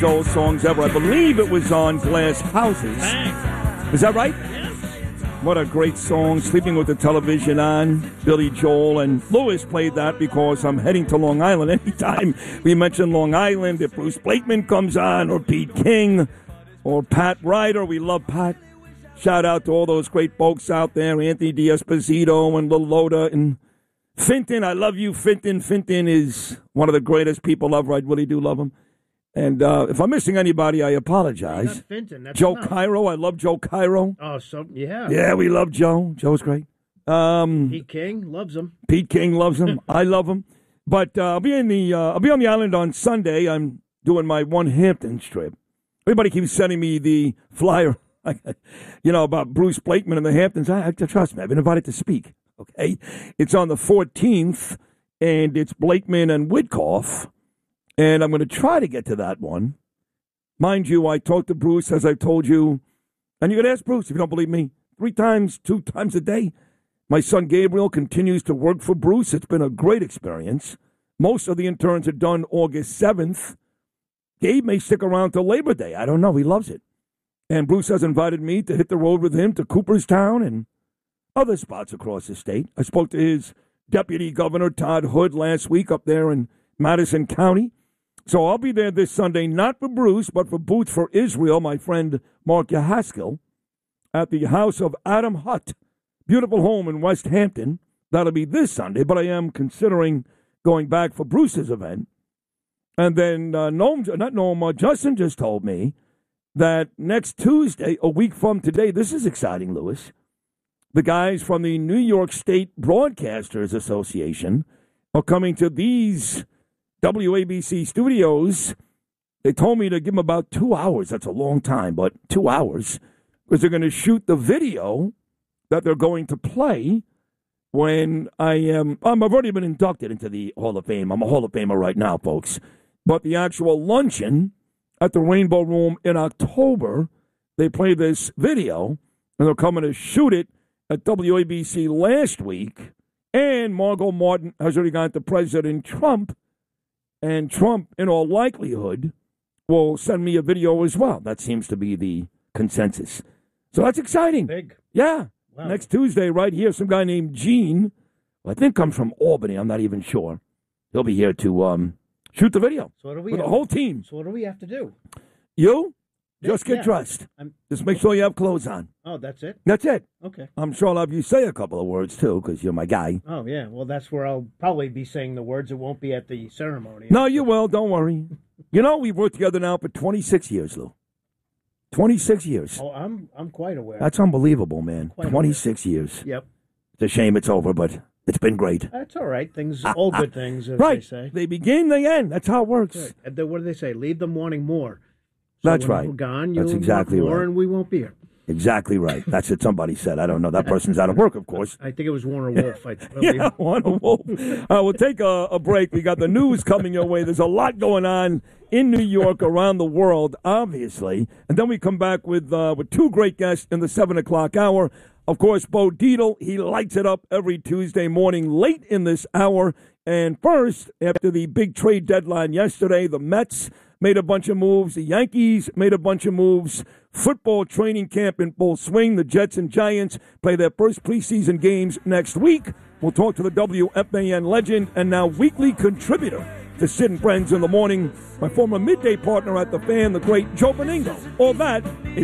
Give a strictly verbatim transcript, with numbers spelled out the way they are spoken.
Joel songs ever. I believe it was on Glass Houses. Bang. Is that right? Yes. What a great song, Sleeping with the Television On, Billy Joel. And Lewis played that because I'm heading to Long Island. Anytime we mention Long Island, if Bruce Blakeman comes on, or Pete King, or Pat Ryder, we love Pat. Shout out to all those great folks out there, Anthony D'Esposito and Lil Loda and Finton. I love you, Finton. Finton is one of the greatest people ever. I really do love him. And uh, if I'm missing anybody, I apologize. Not Finton, that's Joe enough. Cairo, I love Joe Cairo. Oh, so yeah. Yeah, we love Joe. Joe's great. Um, Pete King loves him. Pete King loves him. I love him. But uh, I'll be in the uh, I'll be on the island on Sunday. I'm doing my one Hamptons trip. Everybody keeps sending me the flyer, you know, about Bruce Blakeman and the Hamptons. I, I trust me. I've been invited to speak. Okay, it's on the fourteenth, and it's Blakeman and Witkoff. And I'm going to try to get to that one. Mind you, I talked to Bruce, as I told you, and you can ask Bruce if you don't believe me, three times, two times a day. My son Gabriel continues to work for Bruce. It's been a great experience. Most of the interns are done August seventh. Gabe may stick around till Labor Day. I don't know. He loves it. And Bruce has invited me to hit the road with him to Cooperstown and other spots across the state. I spoke to his deputy governor, Todd Hood, last week up there in Madison County. So I'll be there this Sunday, not for Bruce, but for Booth for Israel, my friend Mark Yahaskell, at the house of Adam Hutt. Beautiful home in West Hampton. That'll be this Sunday, but I am considering going back for Bruce's event. And then uh, Noam, not Noam, uh, Justin just told me that next Tuesday, a week from today, this is exciting, Lewis, the guys from the New York State Broadcasters Association are coming to these W A B C studios. They told me to give them about two hours. That's a long time, but two hours. Because they're going to shoot the video that they're going to play when I am, um, I've already been inducted into the Hall of Fame. I'm a Hall of Famer right now, folks. But the actual luncheon at the Rainbow Room in October, they play this video, and they're coming to shoot it at W A B C last week. And Margot Martin has already gone to President Trump. And Trump, in all likelihood, will send me a video as well. That seems to be the consensus. So that's exciting. Big. Yeah. Wow. Next Tuesday, right here, some guy named Gene, who I think comes from Albany. I'm not even sure. He'll be here to um, shoot the video. So what do we with have? the whole team. So what do we have to do? You? Just get Yeah. dressed. I'm, Just make sure you have clothes on. oh, that's it? That's it. Okay. I'm sure I'll have you say a couple of words, too, because you're my guy. Oh, yeah. Well, that's where I'll probably be saying the words. It won't be at the ceremony. No, you will. Don't worry. You know, we've worked together now for twenty-six years, Lou. twenty-six years. Oh, I'm I'm quite aware. That's unbelievable, man. Quite twenty-six years. Yep. It's a shame it's over, but it's been great. That's all right. Things, all good things, as Right. they say. They begin, they end. That's how it works. Right. And then what do they say? Leave them wanting more. So That's when right. we're gone, That's you'll exactly want more, right. and we won't be here. Exactly right. That's what somebody said. I don't know. That person's out of work, of course. I think it was Warner Wolf. I Yeah, Warner Wolf. Uh, we'll take a, a break. We got the news coming your way. There's a lot going on in New York, around the world, obviously. And then we come back with uh, with two great guests in the seven o'clock hour. Of course, Bo Dietl. He lights it up every Tuesday morning late in this hour. And first, after the big trade deadline yesterday, the Mets made a bunch of moves. The Yankees made a bunch of moves. Football training camp in full swing. The Jets and Giants play their first preseason games next week. We'll talk to the W F A N legend and now weekly contributor to Sid and Friends in the Morning, my former midday partner at The Fan, the great Joe Beningo. All that is